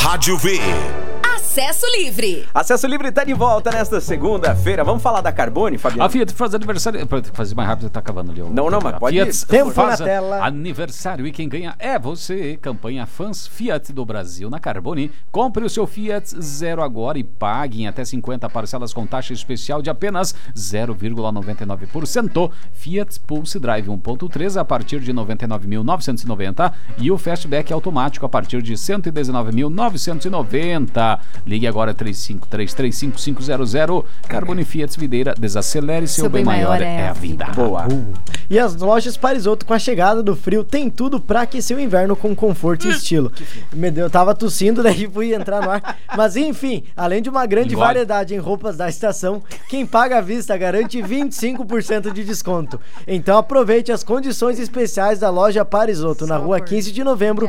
Rádio V. Acesso Livre. Acesso Livre está de volta nesta segunda-feira. Vamos falar da Carbone, Fabiano? A Fiat faz aniversário. Pra fazer mais rápido, tá acabando ali. Não, mas pode ir. Tempo faz na tela. Aniversário e quem ganha é você. Campanha Fãs Fiat do Brasil na Carbone. Compre o seu Fiat zero agora e pague em até 50 parcelas com taxa especial de apenas 0,99%. Fiat Pulse Drive 1.3 a partir de 99.990 e o Fastback automático a partir de 119.990. Ligue agora 35335500. Carbone Fiat Videira, desacelere, seu bem maior é a vida. Boa. E as lojas Parisotto, com a chegada do frio, tem tudo pra aquecer o inverno com conforto e estilo. Meu Deus, eu tava tossindo, daí fui entrar no ar. Mas enfim, além de uma grande variedade em roupas da estação, quem paga à vista garante 25% de desconto. Então aproveite as condições especiais da loja Parisotto, na rua 15 de novembro,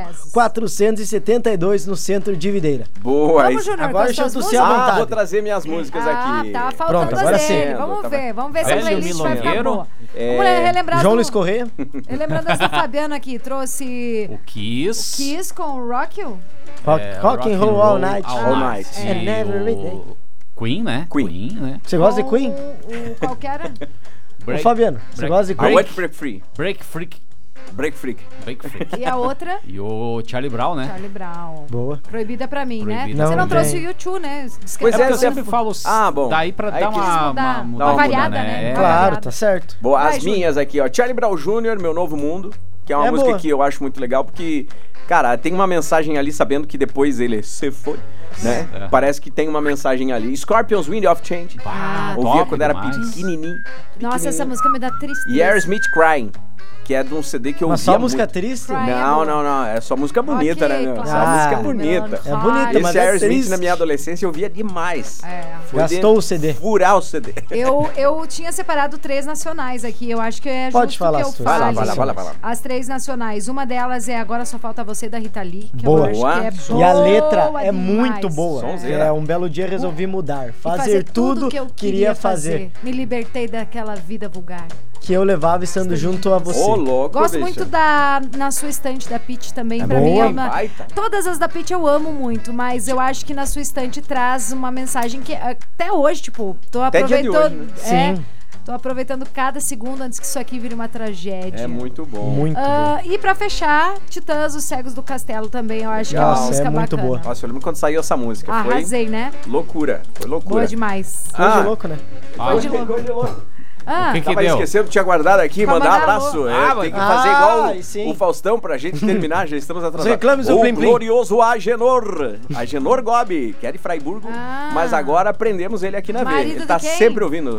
472, no centro de Videira. Boa. Vamos, Júnior, Agora deixa eu tossir à vontade. Vou trazer minhas músicas aqui. Tá faltando Pronto, agora sim. dele. Vamos ver se a playlist vai ficar boa. Vamos relembrar João Luiz Correia. Relembrando as do Fabiano aqui, trouxe O Kiss. Kiss com Rock You. Rock and Roll All Night. All Night. And every day. Queen, né? Queen. Né? Você gosta de Com Queen? Qual que era? Ô Fabiano, você gosta de I Queen? want Break Free. Break Freak. Break Freak. Break Freak. E a outra? E o Charlie Brown, né? Charlie Brown. Boa. Proibida pra mí, Proibida. né? Você não Não trouxe tem. o U2, né? Diz que Pois É é, porque eu você- sempre falo bom. daí pra Aí dar quis mudar, uma variada, mudada, né? Claro, Variada. tá certo. Boa, Vai, as Júnior. minhas aqui, ó. Charlie Brown Jr., Meu Novo Mundo, que é uma É música boa. que eu acho muito legal, porque, cara, tem uma mensagem ali, sabendo que depois ele se foi, né? É. Parece que tem uma mensagem ali. Scorpions, Wind of Change. Ouvia top quando era demais. pequenininho. Nossa, essa música me dá tristeza. E Aerosmith Crying, que é de um CD que eu Mas ouvia só música muito. triste? Cry. Não. É só música bonita, Ok, né, meu? claro. Só música Ah, bonita. É bonita, mas Esse é Aerosmith triste. na minha adolescência eu ouvia demais. É. Foi Gastou de o CD. Furar o CD. Eu tinha separado 3 nacionais aqui. Eu acho que é Pode justo falar que eu as tuas. fale. Vai lá. As 3 nacionais. Uma delas é Agora Só Falta Você, da Rita Lee, que Boa. eu acho que é boa. E a letra é demais. muito boa. Sonzeira. É, um belo dia resolvi mudar. E Fazer tudo que eu queria fazer. Me libertei daquela vida vulgar. Que eu levava estando junto a você. Ô, louco, Gosto bicho. muito da Na Sua Estante, da Pitty também. Pra mim boa. é uma... Baita. Todas as da Pitty eu amo muito, mas eu acho que Na Sua Estante traz uma mensagem que até hoje, tipo, tô Até dia de aproveitando. hoje, né? Sim. Tô aproveitando cada segundo antes que isso aqui vire uma tragédia. É muito bom. Muito bom. E pra fechar, Titãs, Os Cegos do Castelo também, eu acho que é uma Nossa, música é muito bacana. boa. Nossa, eu lembro quando saiu essa música. Arrasei, né? Foi loucura. Boa demais. Coisa de louco, né? Foi de louco. Ah, que Tava deu? esquecendo, tinha guardado aqui, Pra mandar um mandar abraço. alô. Tem que fazer igual sim. o Faustão pra gente terminar, já estamos atrasados. reclames do O Plim Plim. glorioso Agenor. Agenor Gobi, que é de Fraiburgo, mas agora aprendemos ele aqui na V. Marido Ele tá de quem? sempre ouvindo.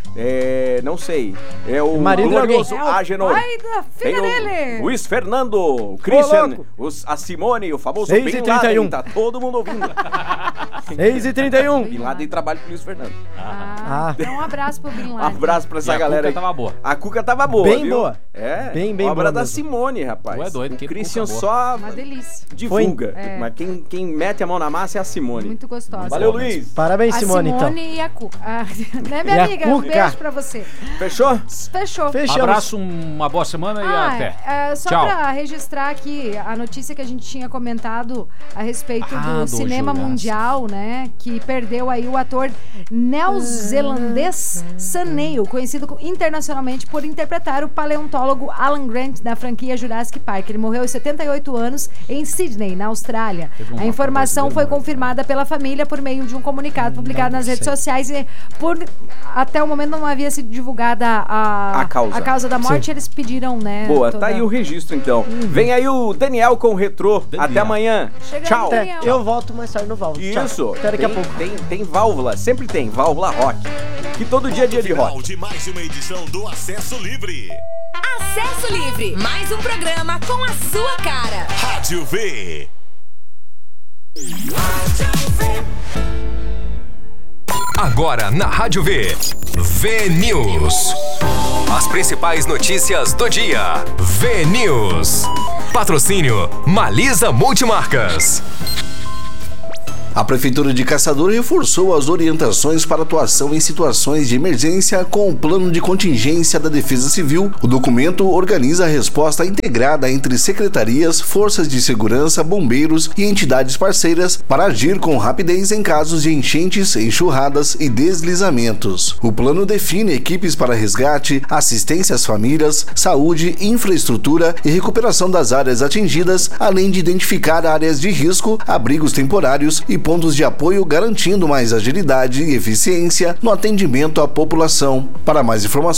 Não sei. É o Marido de glorioso alguém. É o Agenor. pai da filha Tem o dele. Luiz Fernando, o Christian, louco. a Simone, o famoso 6 Bin e Laden. 31. Tá todo mundo ouvindo. 6h31. Bin Laden trabalha com o Luiz Fernando. Então um abraço pro Bin Um Laden. abraço pra essa E a galera Cuca aí. tava boa. A Cuca tava boa, Bem viu? boa. É, Bem obra boa da mesmo. Simone, rapaz. Tu é doido, o que Christian Cuca só Uma delícia. divulga, É. mas quem mete a mão na massa é a Simone. Muito gostosa. Valeu, Luiz. Parabéns, A Simone, então. e a Cuca. Né, E minha a amiga? Um Cuca. beijo pra você. Fechou? Fechou. Fechamos. Abraço, uma boa semana e até. Só Tchau. pra registrar aqui a notícia que a gente tinha comentado a respeito do do cinema jogaço. mundial, né? Que perdeu aí o ator neozelandês Sam Neill, conhecido internacionalmente por interpretar o paleontólogo Alan Grant da franquia Jurassic Park. Ele morreu aos 78 anos em Sydney, na Austrália. Teve um A ator informação foi brasileiro, confirmada pela família por meio de um comunicado publicado nas redes sociais e até o momento não havia sido divulgada a causa da morte. Sim. Eles pediram, né? Boa, tá aí o registro então. Vem aí o Daniel com o Retrô. Até amanhã. Chega Tchau. aí, Daniel. Eu volto mais tarde no Valve. Isso. Até daqui a pouco. Tem válvula, sempre tem, válvula rock. Que todo dia é dia de Final rock. de mais uma edição do Acesso Livre. Acesso Livre, mais um programa com a sua cara. Rádio V. Agora na Rádio V. V News. As principais notícias do dia. V News. Patrocínio Malisa Multimarcas. A Prefeitura de Caçador reforçou as orientações para atuação em situações de emergência com o Plano de Contingência da Defesa Civil. O documento organiza a resposta integrada entre secretarias, forças de segurança, bombeiros e entidades parceiras para agir com rapidez em casos de enchentes, enxurradas e deslizamentos. O plano define equipes para resgate, assistência às famílias, saúde, infraestrutura e recuperação das áreas atingidas, além de identificar áreas de risco, abrigos temporários e pontos de apoio, garantindo mais agilidade e eficiência no atendimento à população. Para mais informações,